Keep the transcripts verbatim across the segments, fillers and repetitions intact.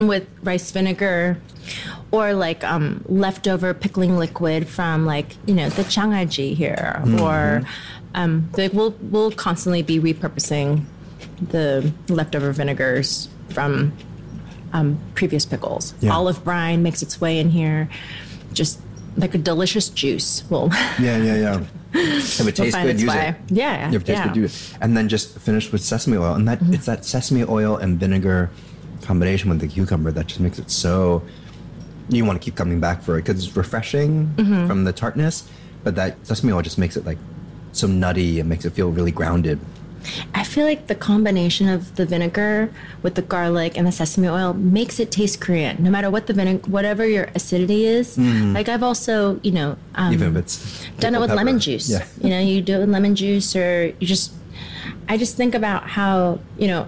with rice vinegar, or like um, leftover pickling liquid from like, you know, the changaji here, mm-hmm. or um, like we'll we'll constantly be repurposing the leftover vinegars from um, previous pickles. Yeah. Olive brine makes its way in here, just like a delicious juice. Well, yeah, yeah, yeah. If it tastes we'll good, use way. it. Yeah, if it tastes yeah. good, use it. And then just finish with sesame oil, and that mm-hmm. it's that sesame oil and vinegar combination with the cucumber that just makes it so you want to keep coming back for it because it's refreshing mm-hmm. from the tartness, but that sesame oil just makes it like so nutty and makes it feel really grounded. I feel like the combination of the vinegar with the garlic and the sesame oil makes it taste Korean, no matter what the vinegar, whatever your acidity is. Mm. Like I've also, you know, um, even if it's done it with pepper. lemon juice. Yeah. You know, you do it with lemon juice, or you just. I just think about how, you know,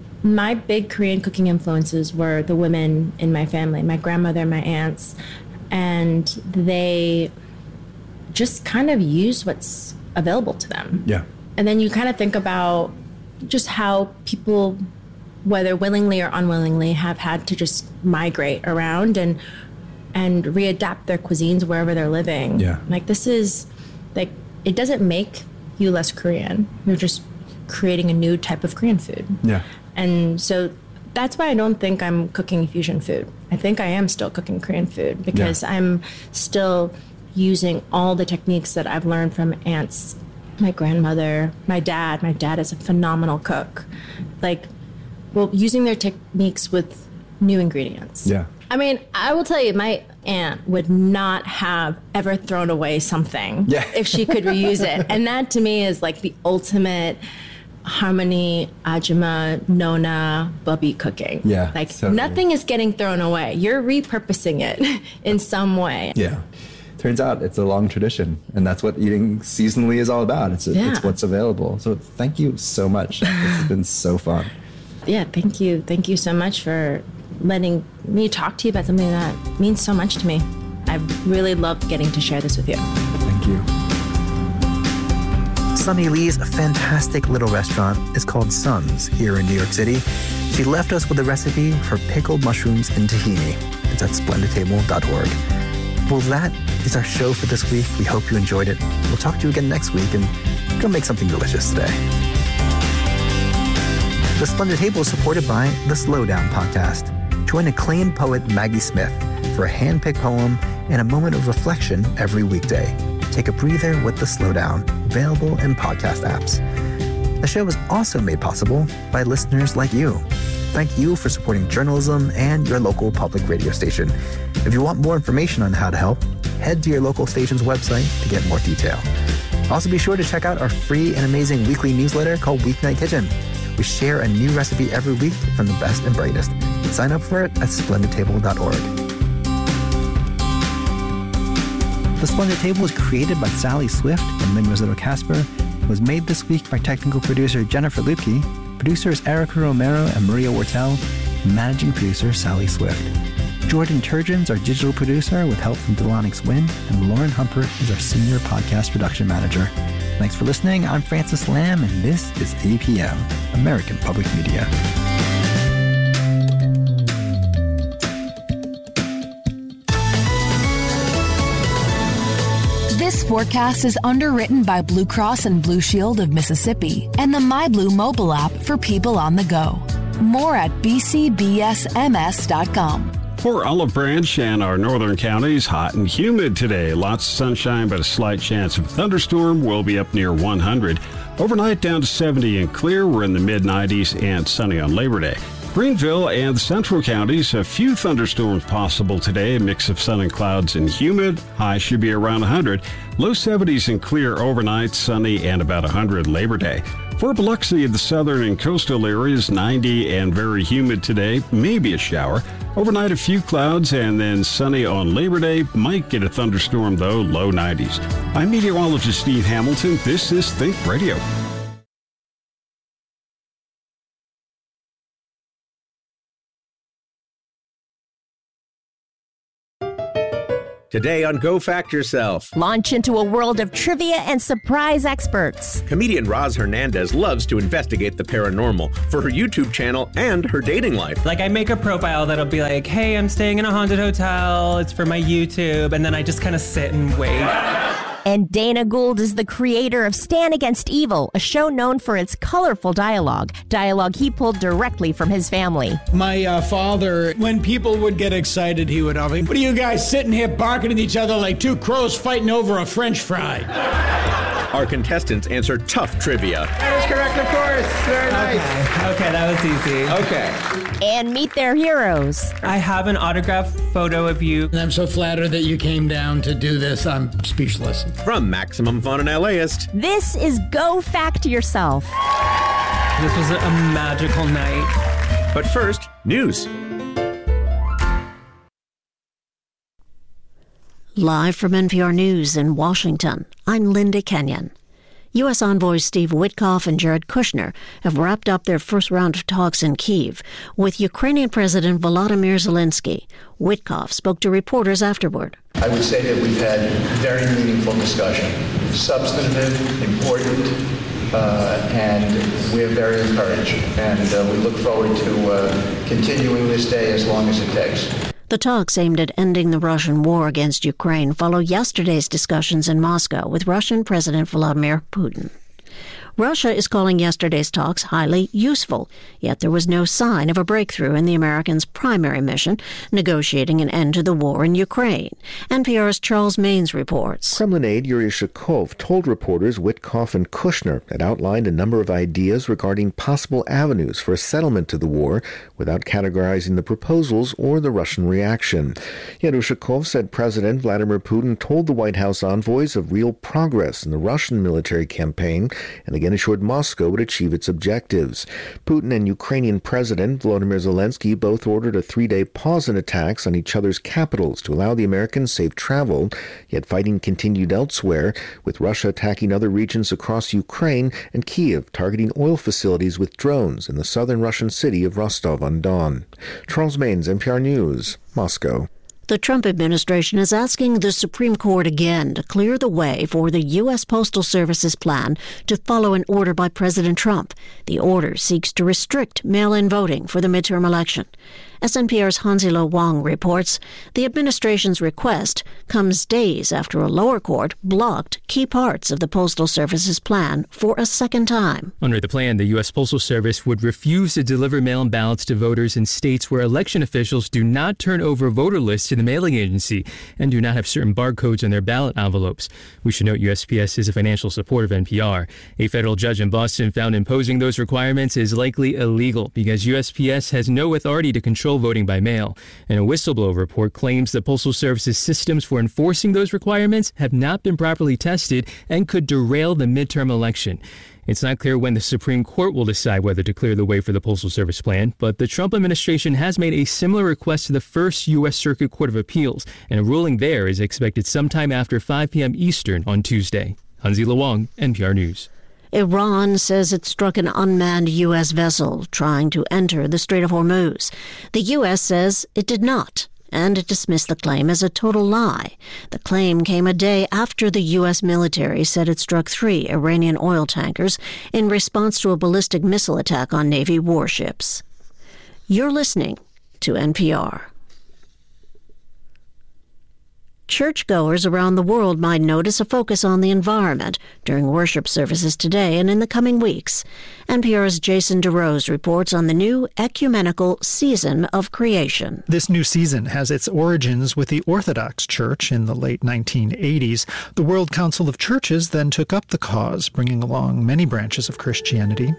my big Korean cooking influences were the women in my family, my grandmother, my aunts, and they just kind of use what's available to them. Yeah. And then you kind of think about just how people, whether willingly or unwillingly, have had to just migrate around and and readapt their cuisines wherever they're living. Yeah. Like this is, like, it doesn't make you less Korean. You're just creating a new type of Korean food. Yeah. And so that's why I don't think I'm cooking fusion food. I think I am still cooking Korean food because yeah. I'm still using all the techniques that I've learned from aunts, my grandmother, my dad. My dad is a phenomenal cook. Like, well, using their techniques with new ingredients. Yeah. I mean, I will tell you, my aunt would not have ever thrown away something yeah. if she could reuse it. And that to me is like the ultimate harmony, ajima, nona, bubby cooking. Yeah. Like so nothing is getting thrown away. You're repurposing it in some way. Yeah. Turns out it's a long tradition, and that's what eating seasonally is all about. It's, yeah. it's what's available. So thank you so much. It's been so fun. Yeah, thank you. Thank you so much for letting me talk to you about something that means so much to me. I've really loved getting to share this with you. Thank you. Sunny Lee's fantastic little restaurant is called Sun's here in New York City. She left us with a recipe for pickled mushrooms in tahini. It's at splendid table dot org. Well, that is our show for this week. We hope you enjoyed it. We'll talk to you again next week, and go make something delicious today. The Splendid Table is supported by the Slowdown Podcast. Join acclaimed poet Maggie Smith for a hand-picked poem and a moment of reflection every weekday. Take a breather with the Slowdown, available in podcast apps. The show is also made possible by listeners like you. Thank you for supporting journalism and your local public radio station. If you want more information on how to help, head to your local station's website to get more detail. Also, be sure to check out our free and amazing weekly newsletter called Weeknight Kitchen. We share a new recipe every week from the best and brightest. Sign up for it at splendid table dot org. The Splendid Table was created by Sally Swift and Lynn Rossetto Casper. It was made this week by technical producer Jennifer Lupke, producers Erica Romero and Maria Wortel, and managing producer Sally Swift. Jordan Turgeon's our digital producer with help from Delanix Wynn, and Lauren Humpert is our senior podcast production manager. Thanks for listening. I'm Francis Lamb, and this is A P M, American Public Media. This forecast is underwritten by Blue Cross and Blue Shield of Mississippi and the MyBlue mobile app for people on the go. More at b c b s m s dot com. For Olive Branch and our northern counties, hot and humid today. Lots of sunshine, but a slight chance of a thunderstorm. Will be up near one hundred. Overnight down to seventy and clear. We're in the mid nineties and sunny on Labor Day. Greenville and the central counties, a few thunderstorms possible today. A mix of sun and clouds and humid. High should be around one hundred. Low seventies and clear overnight, sunny and about one hundred Labor Day. For Biloxi, the southern and coastal areas, ninety and very humid today. Maybe a shower. Overnight, a few clouds and then sunny on Labor Day. Might get a thunderstorm, though, low nineties. I'm meteorologist Steve Hamilton. This is Think Radio. Today on Go Fact Yourself. Launch into a world of trivia and surprise experts. Comedian Roz Hernandez loves to investigate the paranormal for her YouTube channel and her dating life. Like, I make a profile that'll be like, hey, I'm staying in a haunted hotel. It's for my YouTube. And then I just kind of sit and wait. And Dana Gould is the creator of Stand Against Evil, a show known for its colorful dialogue. Dialogue he pulled directly from his family. My uh, father, when people would get excited, he would always, what are you guys sitting here barking at each other like two crows fighting over a French fry? Our contestants answer tough trivia. That is correct, of course. Very nice. Okay, okay, that was easy. Okay. And meet their heroes. I have an autographed photo of you. And I'm so flattered that you came down to do this. I'm speechless. From Maximum Fun and LAist. This is Go Fact Yourself. This was a magical night. But first, news. Live from N P R News in Washington, I'm Linda Kenyon. U S envoys Steve Witkoff and Jared Kushner have wrapped up their first round of talks in Kyiv with Ukrainian President Volodymyr Zelensky. Witkoff spoke to reporters afterward. I would say that we've had very meaningful discussion, substantive, important, uh, and we're very encouraged. And uh, we look forward to uh, continuing this day as long as it takes. The talks aimed at ending the Russian war against Ukraine follow yesterday's discussions in Moscow with Russian President Vladimir Putin. Russia is calling yesterday's talks highly useful, yet there was no sign of a breakthrough in the Americans' primary mission, negotiating an end to the war in Ukraine. N P R's Charles Maines reports. Kremlin aide Yuri Shakov told reporters Witkoff and Kushner had outlined a number of ideas regarding possible avenues for a settlement to the war without categorizing the proposals or the Russian reaction. Yet Ushakov said President Vladimir Putin told the White House envoys of real progress in the Russian military campaign and again assured Moscow would achieve its objectives. Putin and Ukrainian President Volodymyr Zelensky both ordered a three-day pause in attacks on each other's capitals to allow the Americans safe travel, yet fighting continued elsewhere, with Russia attacking other regions across Ukraine and Kyiv targeting oil facilities with drones in the southern Russian city of Rostov-on-Don. Charles Maines, N P R News, Moscow. The Trump administration is asking the Supreme Court again to clear the way for the U S Postal Service's plan to follow an order by President Trump. The order seeks to restrict mail-in voting for the midterm election. S N P R's Hansilo Wang reports the administration's request comes days after a lower court blocked key parts of the Postal Service's plan for a second time. Under the plan, the U S Postal Service would refuse to deliver mail-in ballots to voters in states where election officials do not turn over voter lists to the mailing agency and do not have certain barcodes on their ballot envelopes. We should note U S P S is a financial support of N P R. A federal judge in Boston found imposing those requirements is likely illegal because U S P S has no authority to control voting by mail. And a whistleblower report claims the Postal Service's systems for enforcing those requirements have not been properly tested and could derail the midterm election. It's not clear when the Supreme Court will decide whether to clear the way for the Postal Service plan, but the Trump administration has made a similar request to the First U S Circuit Court of Appeals, and a ruling there is expected sometime after five p.m. Eastern on Tuesday. Hansi Lawang, N P R News. Iran says it struck an unmanned U S vessel trying to enter the Strait of Hormuz. The U S says it did not, and it dismissed the claim as a total lie. The claim came a day after the U S military said it struck three Iranian oil tankers in response to a ballistic missile attack on Navy warships. You're listening to N P R. Churchgoers around the world might notice a focus on the environment during worship services today and in the coming weeks. N P R's Jason DeRose reports on the new ecumenical season of creation. This new season has its origins with the Orthodox Church in the late nineteen eighties. The World Council of Churches then took up the cause, bringing along many branches of Christianity.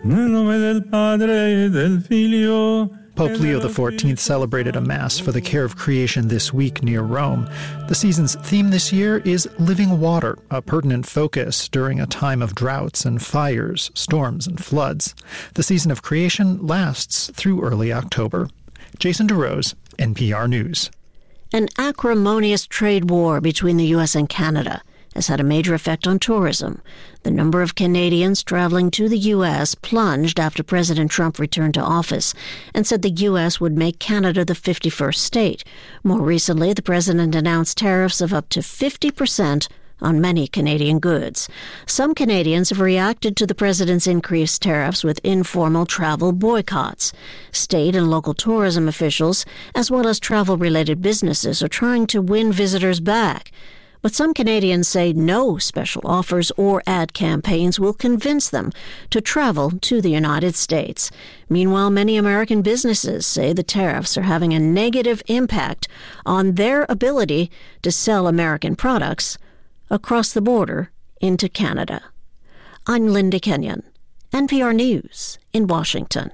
Pope Leo the fourteenth celebrated a Mass for the care of creation this week near Rome. The season's theme this year is living water, a pertinent focus during a time of droughts and fires, storms and floods. The season of creation lasts through early October. Jason DeRose, N P R News. An acrimonious trade war between the U S and Canada has had a major effect on tourism. The number of Canadians traveling to the U S plunged after President Trump returned to office and said the U S would make Canada the fifty-first state. More recently, the president announced tariffs of up to fifty percent on many Canadian goods. Some Canadians have reacted to the president's increased tariffs with informal travel boycotts. State and local tourism officials, as well as travel-related businesses, are trying to win visitors back. But some Canadians say no special offers or ad campaigns will convince them to travel to the United States. Meanwhile, many American businesses say the tariffs are having a negative impact on their ability to sell American products across the border into Canada. I'm Linda Kenyon, N P R News in Washington.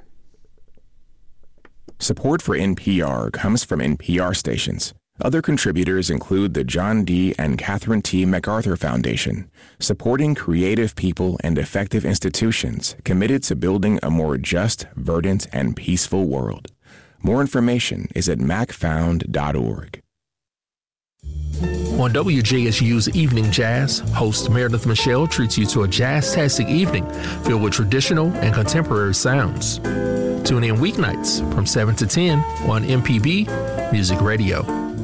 Support for N P R comes from N P R stations. Other contributors include the John D. and Catherine T. MacArthur Foundation, supporting creative people and effective institutions committed to building a more just, verdant, and peaceful world. More information is at mac found dot org. On W J S U's Evening Jazz, host Meredith Michelle treats you to a jazz-tastic evening filled with traditional and contemporary sounds. Tune in weeknights from seven to ten on M P B Music Radio.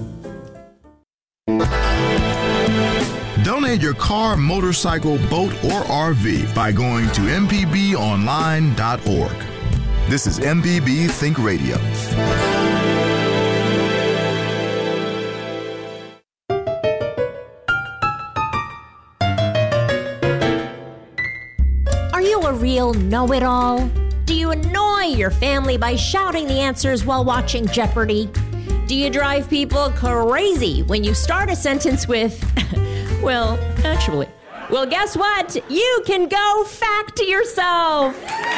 Donate your car, motorcycle, boat, or R V by going to m p b online dot org. This is M P B Think Radio. Are you a real know-it-all? Do you annoy your family by shouting the answers while watching Jeopardy? Do you drive people crazy when you start a sentence with, well, actually? Well, guess what? You can go fact yourself.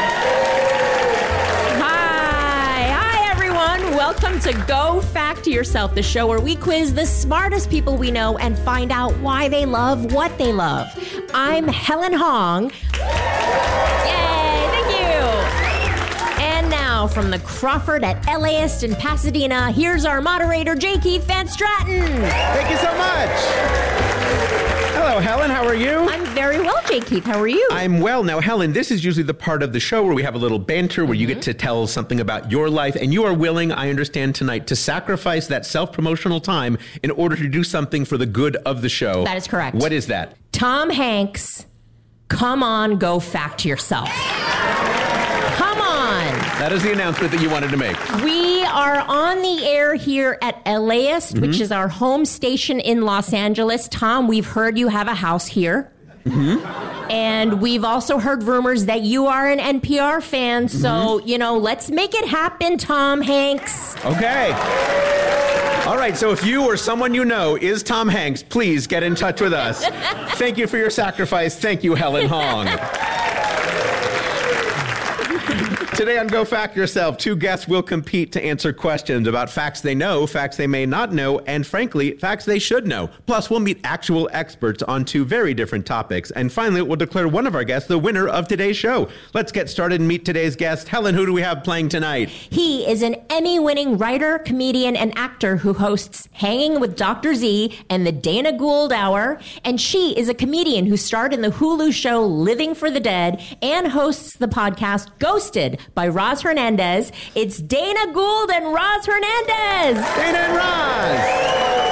Hi. Hi, everyone. Welcome to Go Fact Yourself, the show where we quiz the smartest people we know and find out why they love what they love. I'm Helen Hong. Yay, thank you. And now from the Crawford at LAist in Pasadena, here's our moderator, J. Keith Van Stratton. Thank you so much. Hello, Helen. How are you? I'm very well, J. Keith. How are you? I'm well. Now, Helen, this is usually the part of the show where we have a little banter, where mm-hmm. you get to tell something about your life, and you are willing, I understand tonight, to sacrifice that self-promotional time in order to do something for the good of the show. That is correct. What is that? Tom Hanks, come on, go fact yourself. Come on. That is the announcement that you wanted to make. We are on the air here at LAist, mm-hmm. which is our home station in Los Angeles. Tom, we've heard you have a house here. Mm-hmm. And we've also heard rumors that you are an N P R fan. So, mm-hmm. you know, let's make it happen, Tom Hanks. Okay. All right, so if you or someone you know is Tom Hanks, please get in touch with us. Thank you for your sacrifice. Thank you, Helen Hong. Today on Go Fact Yourself, two guests will compete to answer questions about facts they know, facts they may not know, and frankly, facts they should know. Plus, we'll meet actual experts on two very different topics. And finally, we'll declare one of our guests the winner of today's show. Let's get started and meet today's guest. Helen, who do we have playing tonight? He is an Emmy-winning writer, comedian, and actor who hosts Hanging with Doctor Z and the Dana Gould Hour. And she is a comedian who starred in the Hulu show Living for the Dead and hosts the podcast Ghosted by Roz Hernandez. It's Dana Gould and Roz Hernandez. Dana and Roz.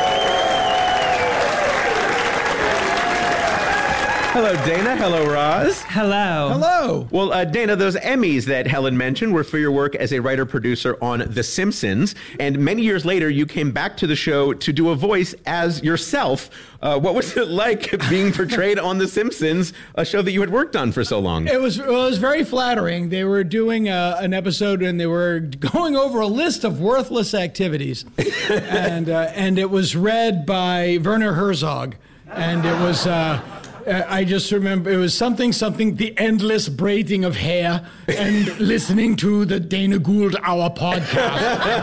Hello, Dana. Hello, Roz. Hello. Hello. Well, uh, Dana, those Emmys that Helen mentioned were for your work as a writer-producer on The Simpsons. And many years later, you came back to the show to do a voice as yourself. Uh, what was it like being portrayed on The Simpsons, a show that you had worked on for so long? It was, well, it was very flattering. They were doing a, an episode and they were going over a list of worthless activities. and, uh, and it was read by Werner Herzog. And it was... Uh, I just remember it was something, something, the endless braiding of hair and listening to the Dana Gould Hour podcast.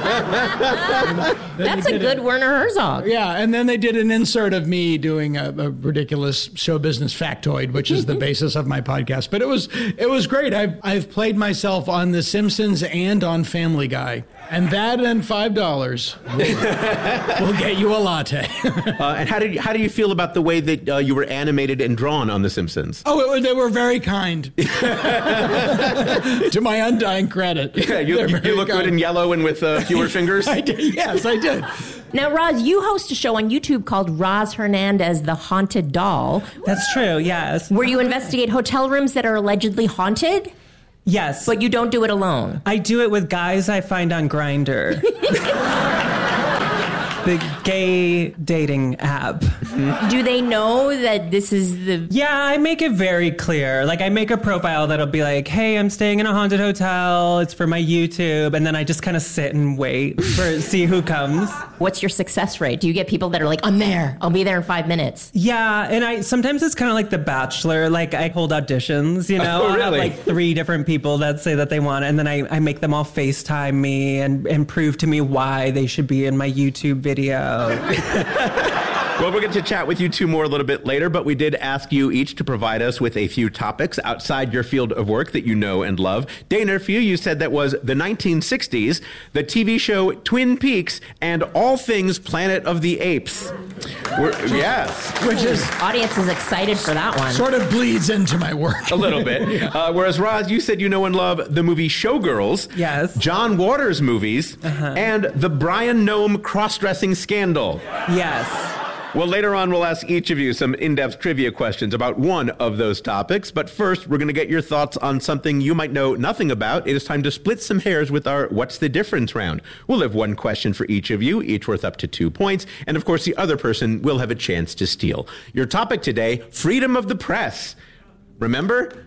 That's a good a, Werner Herzog. Yeah, and then they did an insert of me doing a, a ridiculous show business factoid, which is the basis of my podcast. But it was it was great. I've, I've played myself on The Simpsons and on Family Guy. And that and five dollars will, will get you a latte. uh, and how did you, how do you feel about the way that uh, you were animated and drawn on The Simpsons? Oh, it, they were very kind. To my undying credit. Yeah, you, you, you look kind. Good in yellow and with uh, fewer fingers? I did, yes, I did. Now, Roz, you host a show on YouTube called Roz Hernandez, the Haunted Doll. That's true, yes. Where you investigate hotel rooms that are allegedly haunted? Yes. But you don't do it alone. I do it with guys I find on Grindr. The gay dating app. Do they know that this is the... Yeah, I make it very clear. Like, I make a profile that'll be like, hey, I'm staying in a haunted hotel. It's for my YouTube. And then I just kind of sit and wait for see who comes. What's your success rate? Do you get people that are like, I'm there. I'll be there in five minutes. Yeah, and I sometimes it's kind of like The Bachelor. Like, I hold auditions, you know? Oh, really? I'll have like three different people that say that they want it. And then I, I make them all FaceTime me and, and prove to me why they should be in my YouTube video. Video. Well, we're going to chat with you two more a little bit later, but we did ask you each to provide us with a few topics outside your field of work that you know and love. Dana, for you, you said that was the nineteen sixties, the T V show Twin Peaks, and all things Planet of the Apes. We're, yes. Which is... Audience is excited for that one. Sort of bleeds into my work. A little bit. Yeah. Uh, whereas, Roz, you said you know and love the movie Showgirls. Yes. John Waters movies. Uh-huh. And the Brian Noem cross-dressing scandal. Yes. Well, later on, we'll ask each of you some in-depth trivia questions about one of those topics. But first, we're going to get your thoughts on something you might know nothing about. It is time to split some hairs with our What's the Difference round. We'll have one question for each of you, each worth up to two points. And of course, the other person will have a chance to steal. Your topic today, freedom of the press. Remember?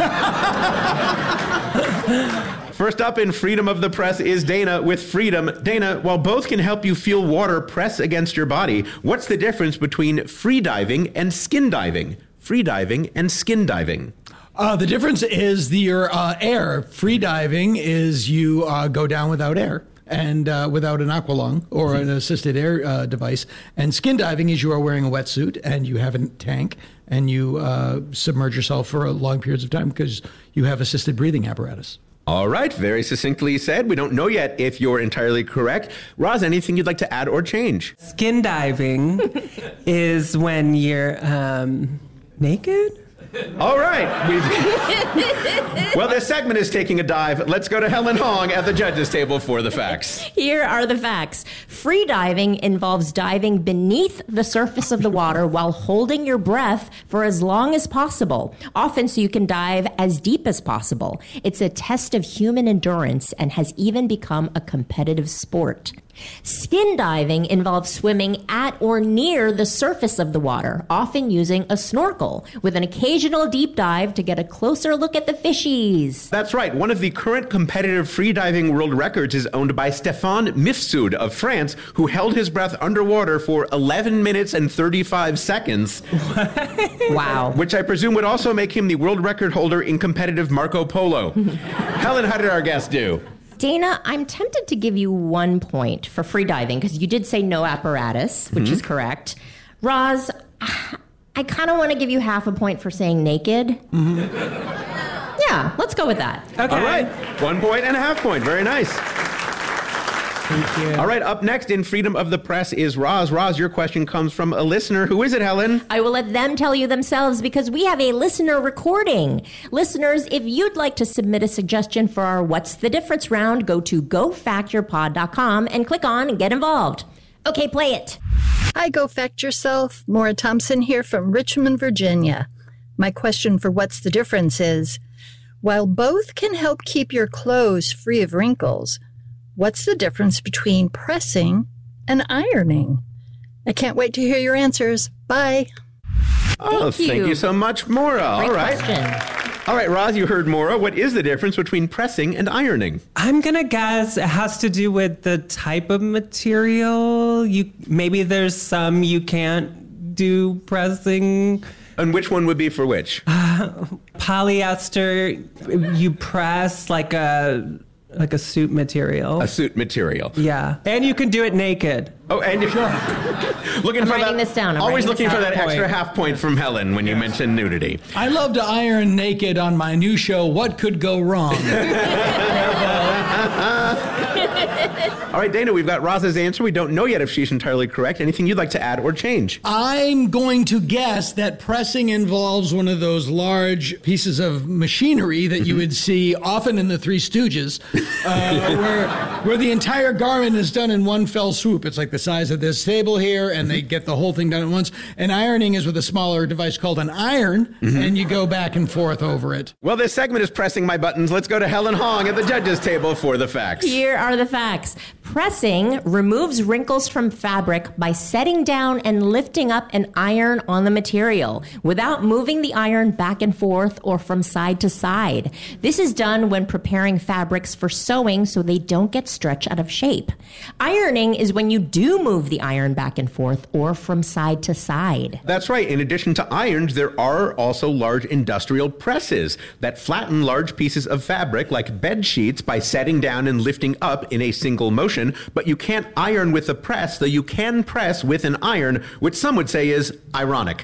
First up in freedom of the press is Dana with freedom. Dana, while both can help you feel water press against your body, what's the difference between free diving and skin diving? Free diving and skin diving. Uh, the difference is the, your uh, air. Free diving is you uh, go down without air and uh, without an aqualung or an assisted air uh, device. And skin diving is you are wearing a wetsuit and you have a tank and you uh, submerge yourself for long periods of time because you have assisted breathing apparatus. All right, very succinctly said. We don't know yet if you're entirely correct. Roz, anything you'd like to add or change? Skin diving is when you're um, naked. All right. We've... Well, this segment is taking a dive. Let's go to Helen Hong at the judges' table for the facts. Here are the facts. Free diving involves diving beneath the surface of the water while holding your breath for as long as possible, often so you can dive as deep as possible. It's a test of human endurance and has even become a competitive sport. Skin diving involves swimming at or near the surface of the water, often using a snorkel, with an occasional deep dive to get a closer look at the fishies. That's right. One of the current competitive freediving world records is owned by Stéphane Mifsud of France, who held his breath underwater for eleven minutes and thirty-five seconds. Wow. Which I presume would also make him the world record holder in competitive Marco Polo. Helen, how did our guest do? Dana, I'm tempted to give you one point for free diving because you did say no apparatus, which mm-hmm. is correct. Roz, I kind of want to give you half a point for saying naked. Mm-hmm. Yeah, let's go with that. Okay. All right. One point and a half point. Very nice. Thank you. All right, up next in Freedom of the Press is Roz. Roz, your question comes from a listener. Who is it, Helen? I will let them tell you themselves because we have a listener recording. Listeners, if you'd like to submit a suggestion for our What's the Difference round, go to go fact your pod dot com and click on and get involved. Okay, play it. Hi, Go Fact Yourself. Maura Thompson here from Richmond, Virginia. My question for What's the Difference is, while both can help keep your clothes free of wrinkles, what's the difference between pressing and ironing? I can't wait to hear your answers. Bye. Oh, thank you, thank you so much, Maura. Great All right. question. All right, Roz, you heard Maura. What is the difference between pressing and ironing? I'm going to guess it has to do with the type of material. You maybe there's some you can't do pressing. And which one would be for which? Uh, polyester, you press like a... Like a suit material. A suit material. Yeah. And you can do it naked. Oh, and you're looking I'm for writing that. this down. I'm always writing looking this for down. that extra half point from Helen when you mention nudity. I love to iron naked on my new show, What Could Go Wrong? All right, Dana, we've got Roz's answer. We don't know yet if she's entirely correct. Anything you'd like to add or change? I'm going to guess that pressing involves one of those large pieces of machinery that you would see often in the Three Stooges, uh, where where the entire garment is done in one fell swoop. It's like the size of this table here, and they get the whole thing done at once. And ironing is with a smaller device called an iron, mm-hmm. and you go back and forth over it. Well, this segment is pressing my buttons. Let's go to Helen Hong at the judges' table for the facts. Here are the facts. Pressing removes wrinkles from fabric by setting down and lifting up an iron on the material without moving the iron back and forth or from side to side. This is done when preparing fabrics for sewing so they don't get stretched out of shape. Ironing is when you do move the iron back and forth or from side to side. That's right. In addition to irons, there are also large industrial presses that flatten large pieces of fabric like bed sheets by setting down and lifting up in a single motion, but you can't iron with a press, though you can press with an iron, which some would say is ironic.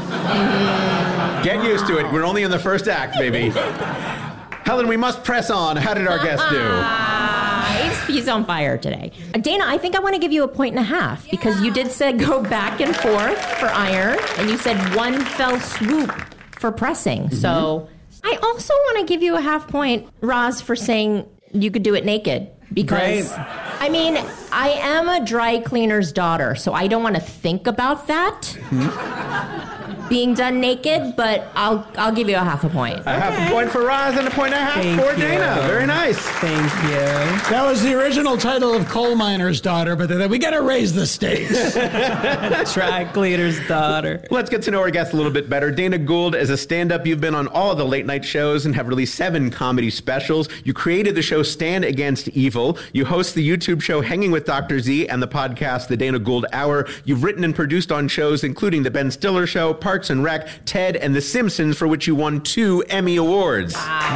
Get used to it. We're only in the first act, baby. Helen, we must press on. How did our guest do? He's, he's on fire today. Dana, I think I want to give you a point and a half because you did say go back and forth for iron, and you said one fell swoop for pressing. Mm-hmm. So I also want to give you a half point, Roz, for saying you could do it naked. Because, Great. I mean, I am a dry cleaner's daughter, so I don't want to think about that mm-hmm. being done naked, but I'll I'll give you a half a point. A okay. half a point for Roz and a point and a half Thank for you. Dana. Very nice. Thank you. That was the original title of Coal Miner's Daughter, but then we got to raise the stakes. Dry cleaner's daughter. Let's get to know our guest a little bit better. Dana Gould, as a stand-up, you've been on all of the late night shows and have released seven comedy specials. You created the show Stand Against Evil. You host the YouTube show Hanging with Doctor Z and the podcast The Dana Gould Hour. You've written and produced on shows including The Ben Stiller Show, Parks and Rec, Ted, and The Simpsons, for which you won two Emmy Awards. Wow.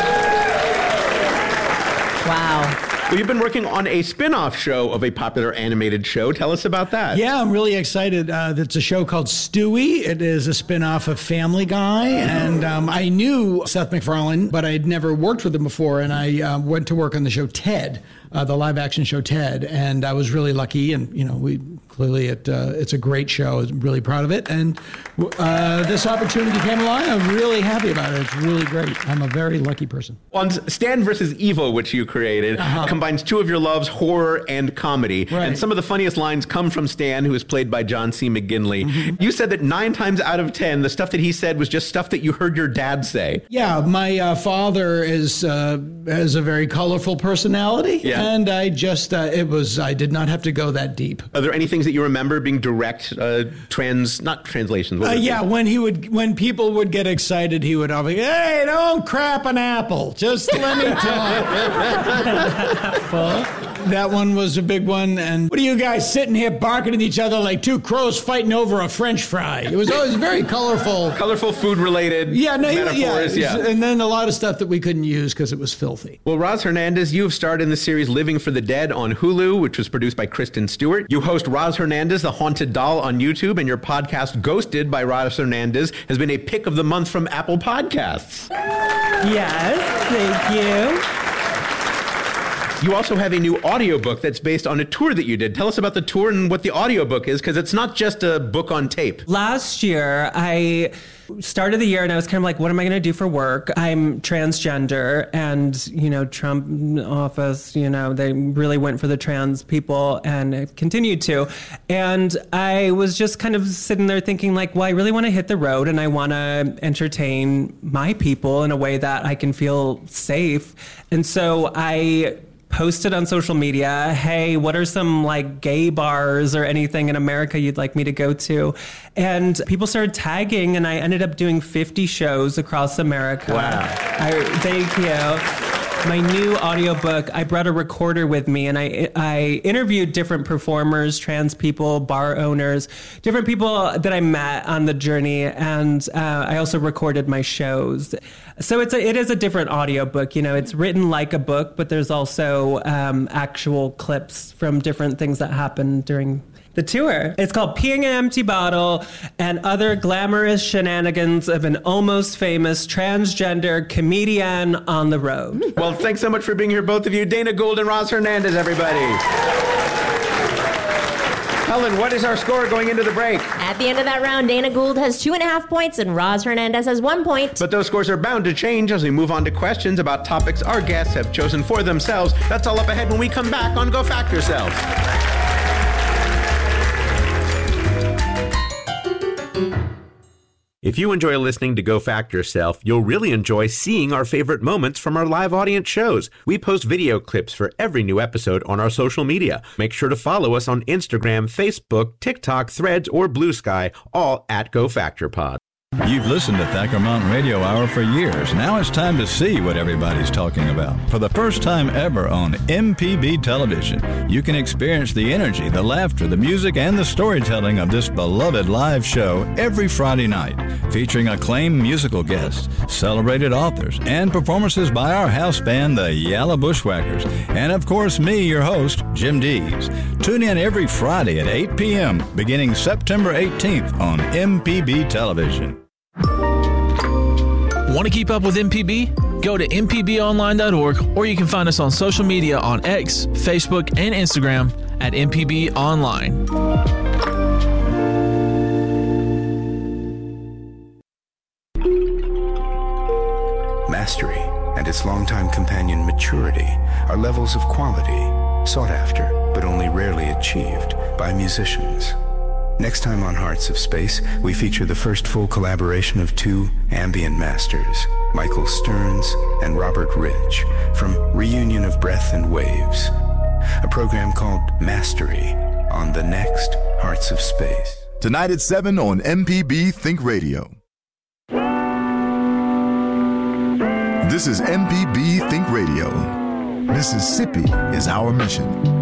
Yeah. Wow. Well, you've been working on a spin-off show of a popular animated show. Tell us about that. Yeah, I'm really excited. Uh, it's a show called Stewie. It is a spin-off of Family Guy. And um, I knew Seth MacFarlane, but I had never worked with him before. And I uh, went to work on the show Ted, uh, the live-action show Ted. And I was really lucky. And, you know, we clearly it uh, it's a great show. I'm really proud of it. And uh, this opportunity came along. I'm really happy about it. It's really great. I'm a very lucky person. On Stand versus Evil, which you created, uh-huh. combines two of your loves, horror and comedy. Right. And some of the funniest lines come from Stan, who is played by John C. McGinley. Mm-hmm. You said that nine times out of ten, the stuff that he said was just stuff that you heard your dad say. Yeah, my uh, father is uh, has a very colorful personality. Yeah. And I just, uh, it was, I did not have to go that deep. Are there any things that you remember being direct uh, trans, not translations? Uh, yeah, it? when he would, when people would get excited, he would always, hey, don't crap an apple. Just let me talk. That one was a big one. And what are you guys sitting here barking at each other like two crows fighting over a French fry? It was always very colorful. Colorful food-related yeah, no, metaphors. Yeah, yeah. And then a lot of stuff that we couldn't use because it was filthy. Well, Roz Hernandez, you have starred in the series Living for the Dead on Hulu, which was produced by Kristen Stewart. You host Roz Hernandez, The Haunted Doll on YouTube, and your podcast, Ghosted by Roz Hernandez, has been a pick of the month from Apple Podcasts. Yes, thank you. You also have a new audiobook that's based on a tour that you did. Tell us about the tour and what the audiobook is, because it's not just a book on tape. Last year, I started the year and I was kind of like, what am I going to do for work? I'm transgender, and, you know, Trump office, you know, they really went for the trans people and continued to. And I was just kind of sitting there thinking like, well, I really want to hit the road and I want to entertain my people in a way that I can feel safe. And so I posted on social media, hey, what are some like gay bars or anything in America you'd like me to go to? And people started tagging, and I ended up doing fifty shows across America. Wow. I, thank you. My new audiobook, I brought a recorder with me, and I I interviewed different performers, trans people, bar owners, different people that I met on the journey, and uh, I also recorded my shows. So it's a, it is a different audiobook. You know, it's written like a book, but there's also um, actual clips from different things that happened during the tour. It's called Peeing an Empty Bottle and Other Glamorous Shenanigans of an Almost Famous Transgender Comedian on the Road. Well, thanks so much for being here, both of you. Dana Gould and Roz Hernandez, everybody. Helen, what is our score going into the break? At the end of that round, Dana Gould has two and a half points and Roz Hernandez has one point. But those scores are bound to change as we move on to questions about topics our guests have chosen for themselves. That's all up ahead when we come back on Go Fact Yourself. If you enjoy listening to Go Fact Yourself, you'll really enjoy seeing our favorite moments from our live audience shows. We post video clips for every new episode on our social media. Make sure to follow us on Instagram, Facebook, TikTok, Threads, or Blue Sky, all at Go Factor Pod. You've listened to Thacker Mountain Radio Hour for years. Now it's time to see what everybody's talking about. For the first time ever on M P B television, you can experience the energy, the laughter, the music, and the storytelling of this beloved live show every Friday night, featuring acclaimed musical guests, celebrated authors, and performances by our house band, the Yalla Bushwhackers, and of course me, your host, Jim Dees. Tune in every Friday at eight p.m. beginning September eighteenth on M P B television. Want to keep up with M P B? Go to m p b online dot org, or you can find us on social media on X, Facebook, and Instagram at M P B Online. Mastery and its longtime companion maturity are levels of quality sought after but only rarely achieved by musicians. Next time on Hearts of Space, we feature the first full collaboration of two ambient masters, Michael Stearns and Robert Rich, from Reunion of Breath and Waves, a program called Mastery on the next Hearts of Space. Tonight at seven on M P B Think Radio. This is M P B Think Radio. Mississippi is our mission.